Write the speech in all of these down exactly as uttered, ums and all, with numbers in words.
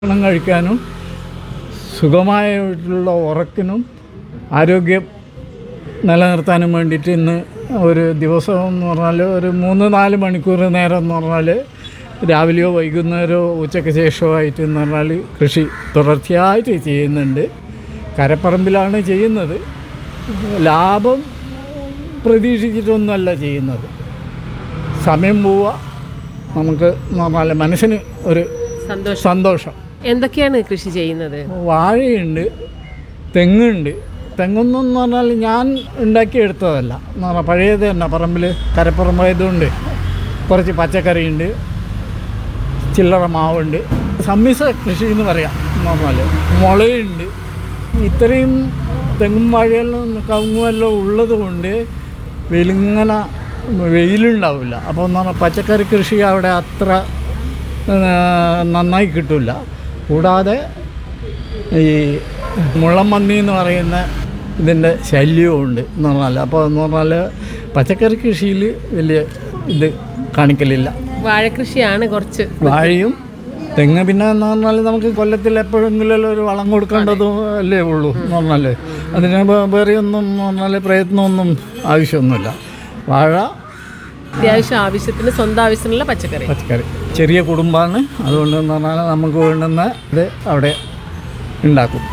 ഭക്ഷണം കഴിക്കാനും സുഖമായിട്ടുള്ള ഉറക്കിനും ആരോഗ്യം നിലനിർത്താനും വേണ്ടിയിട്ട് ഇന്ന് ഒരു ദിവസം എന്ന് പറഞ്ഞാൽ ഒരു മൂന്ന് നാല് മണിക്കൂർ നേരം എന്ന് പറഞ്ഞാൽ രാവിലെയോ വൈകുന്നേരമോ ഉച്ചയ്ക്ക് ശേഷമോ ആയിട്ട് എന്ന് പറഞ്ഞാൽ കൃഷി തുടർച്ചയായിട്ട് ചെയ്യുന്നുണ്ട്. കരപ്പറമ്പിലാണ് ചെയ്യുന്നത്. ലാഭം പ്രതീക്ഷിച്ചിട്ടൊന്നുമല്ല ചെയ്യുന്നത്. സമയം പോവുക, നമുക്ക് എന്ന് പറഞ്ഞാൽ മനസ്സിന് ഒരു സന്തോഷം. സന്തോഷം. എന്തൊക്കെയാണ് കൃഷി ചെയ്യുന്നത്? വാഴയുണ്ട്, തെങ്ങുണ്ട്. തെങ്ങൊന്നും എന്ന് പറഞ്ഞാൽ ഞാൻ ഉണ്ടാക്കിയെടുത്തതല്ല എന്ന് പറഞ്ഞാൽ പഴയത് തന്നെ പറമ്പിൽ കരപ്പുറമായതുകൊണ്ട് കുറച്ച് പച്ചക്കറിയുണ്ട്, ചില്ലറ മാവുണ്ട്, സമ്മിശ്ര കൃഷി എന്ന് പറയാം. എന്ന് പറഞ്ഞാൽ മുളയുണ്ട്. ഇത്രയും തെങ്ങും വാഴയെല്ലാം കവുങ്ങുമെല്ലാം ഉള്ളത് കൊണ്ട് വെലിങ്ങനെ വെയിലുണ്ടാവില്ല. അപ്പോൾ എന്ന് പറഞ്ഞാൽ പച്ചക്കറി കൃഷി അവിടെ അത്ര നന്നായി കിട്ടില്ല. കൂടാതെ ഈ മുള്ളംപന്നി എന്ന് പറയുന്ന ഇതിൻ്റെ ശല്യമുണ്ട് എന്ന് പറഞ്ഞാൽ. അപ്പോൾ എന്ന് പറഞ്ഞാൽ പച്ചക്കറി കൃഷിയിൽ വലിയ ഇത് കാണിക്കലില്ല. വാഴക്കൃഷിയാണ് കുറച്ച്. വാഴയും തെങ്ങ് പിന്നെ എന്ന് പറഞ്ഞാൽ നമുക്ക് കൊല്ലത്തിൽ എപ്പോഴെങ്കിലും ഒരു വളം കൊടുക്കേണ്ടതും അല്ലേ ഉള്ളൂ എന്ന് പറഞ്ഞാൽ. അതിന് വേറെ ഒന്നും എന്ന് പറഞ്ഞാൽ പ്രയത്നമൊന്നും ആവശ്യമൊന്നുമില്ല. വാഴ അത്യാവശ്യം ആവശ്യത്തിന് സ്വന്തം ആവശ്യത്തിനുള്ള പച്ചക്കറി പച്ചക്കറി ചെറിയ കുടുംബമാണ്. അതുകൊണ്ട് എന്ന് പറഞ്ഞാൽ നമുക്ക് വേണ്ടുന്ന ഇത് അവിടെ ഉണ്ടാക്കും.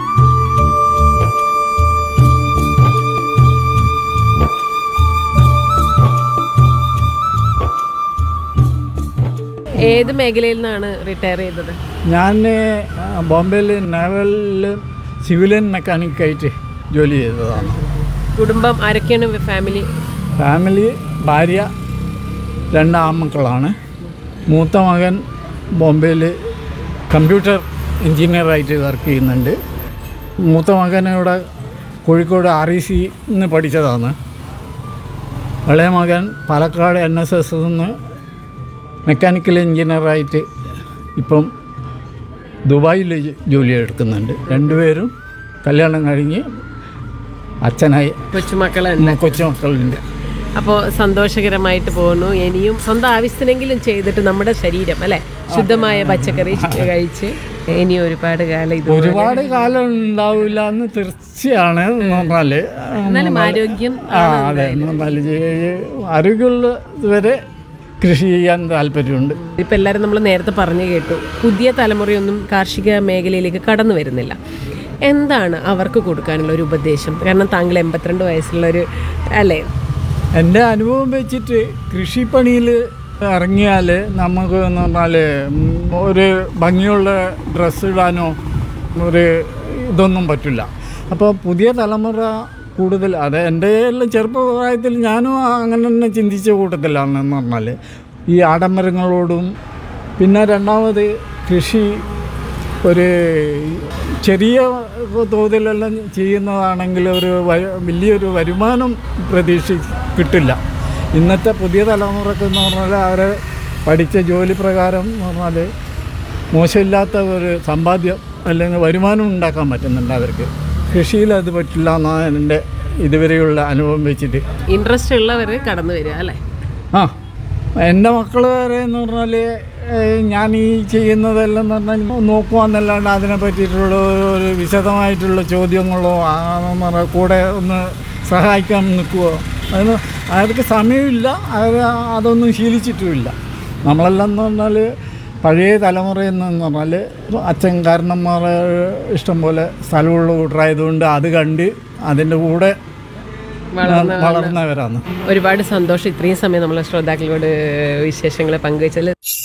ഏത് മേഖലയിൽ നിന്നാണ് റിട്ടയർ ചെയ്തത്? ഞാൻ ബോംബെയിൽ നേവലിൽ സിവിലിയൻ മെക്കാനിക്കായിട്ട് ജോലി ചെയ്തതാണ്. കുടുംബം ആരൊക്കെയാണ്? ഫാമിലി ഫാമിലി ഭാര്യ, രണ്ട് ആൺമക്കളാണ്. മൂത്ത മകൻ ബോംബെയിൽ കമ്പ്യൂട്ടർ എൻജിനീയറായിട്ട് വർക്ക് ചെയ്യുന്നുണ്ട്. മൂത്ത മകൻ ഇവിടെ കോഴിക്കോട് ആർ ഇ സി നിന്ന് പഠിച്ചതാണ്. ഇളയ മകൻ പാലക്കാട് എൻ എസ് എസ് നിന്ന് മെക്കാനിക്കൽ എൻജിനീയറായിട്ട് ഇപ്പം ദുബായിൽ ജോലി എടുക്കുന്നുണ്ട്. രണ്ടുപേരും കല്യാണം കഴിഞ്ഞ് അച്ഛനായി കൊച്ചുമക്കളുണ്ട് കൊച്ചുമക്കളുണ്ട്. അപ്പോൾ സന്തോഷകരമായിട്ട് പോകുന്നു. ഇനിയും സ്വന്തം ആവശ്യത്തിനെങ്കിലും ചെയ്തിട്ട് നമ്മുടെ ശരീരം അല്ലേ ശുദ്ധമായ പച്ചക്കറി കഴിച്ച് ഇനി ഒരുപാട് കാലം ഇത് ഒരുപാട് കാലം ഉണ്ടാവില്ല എന്ന് തീർച്ചയാണ്. എന്ന് പറഞ്ഞാൽ എന്നാലും ആരോഗ്യം ആ അതെ എന്ന് പറഞ്ഞാൽ ആരോഗ്യമുള്ള ഇതുവരെ കൃഷി ചെയ്യാൻ താല്പര്യമുണ്ട്. ഇപ്പം എല്ലാവരും നമ്മൾ നേരത്തെ പറഞ്ഞു കേട്ടു, പുതിയ തലമുറയൊന്നും കാർഷിക മേഖലയിലേക്ക് കടന്നു വരുന്നില്ല. എന്താണ് അവർക്ക് കൊടുക്കാനുള്ള ഒരു ഉപദേശം? കാരണം താങ്കൾ എൺപത്തിരണ്ട് വയസ്സുള്ളൊരു അല്ലേ? എൻ്റെ അനുഭവം വെച്ചിട്ട് കൃഷിപ്പണിയിൽ ഇറങ്ങിയാൽ നമുക്ക് എന്ന് പറഞ്ഞാൽ ഒരു ഭംഗിയുള്ള ഡ്രസ്സ് ഇടാനോ ഒരു ഇതൊന്നും പറ്റില്ല. അപ്പോൾ പുതിയ തലമുറ കൂടുതൽ അത് എൻ്റെ എല്ലാം ചെറുപ്പപ്രായത്തിൽ ഞാനും അങ്ങനെ തന്നെ ചിന്തിച്ച കൂട്ടത്തിലാണ്. എന്ന് പറഞ്ഞാൽ ഈ ആഡംബരങ്ങളോടും പിന്നെ രണ്ടാമത് കൃഷി ഒരു ചെറിയ തോതിലെല്ലാം ചെയ്യുന്നതാണെങ്കിൽ ഒരു വലിയൊരു വരുമാനം പ്രതീക്ഷ കിട്ടില്ല. ഇന്നത്തെ പുതിയ തലമുറക്ക് എന്ന് പറഞ്ഞാൽ അവരെ പഠിച്ച ജോലി പ്രകാരം എന്ന് പറഞ്ഞാൽ മോശമില്ലാത്ത ഒരു സമ്പാദ്യം അല്ലെങ്കിൽ വരുമാനം ഉണ്ടാക്കാൻ പറ്റുന്നുണ്ട് അവർക്ക്. കൃഷിയിൽ അത് പറ്റില്ല എന്നാണ് എൻ്റെ ഇതുവരെയുള്ള അനുഭവം വെച്ചിട്ട്. ഇൻട്രസ്റ്റ് ഉള്ളവർ കടന്നു വരിക അല്ലേ? ആ എൻ്റെ മക്കൾ വരെ എന്ന് പറഞ്ഞാൽ ഞാൻ ഈ ചെയ്യുന്നതെല്ലാം എന്ന് പറഞ്ഞാൽ നോക്കുവാന്നല്ലാണ്ട് അതിനെ പറ്റിയിട്ടുള്ള ഒരു വിശദമായിട്ടുള്ള ചോദ്യങ്ങളോ എന്ന് പറഞ്ഞാൽ കൂടെ ഒന്ന് സഹായിക്കാൻ നിൽക്കുമോ അതിന് അവർക്ക് സമയമില്ല. അവർ അതൊന്നും ശീലിച്ചിട്ടുമില്ല. നമ്മളെല്ലാം എന്ന് പറഞ്ഞാൽ പഴയ തലമുറയെന്ന് പറഞ്ഞാൽ അച്ഛൻ കാരണന്മാർ ഇഷ്ടംപോലെ സ്ഥലമുള്ള കൂട്ടറായതുകൊണ്ട് അത് കണ്ട് അതിൻ്റെ കൂടെ വളർന്നവരാണ്. ഒരുപാട് സന്തോഷം ഇത്രയും സമയം നമ്മളെ ശ്രോതാക്കളോട് വിശേഷങ്ങൾ പങ്കുവച്ചതിൽ.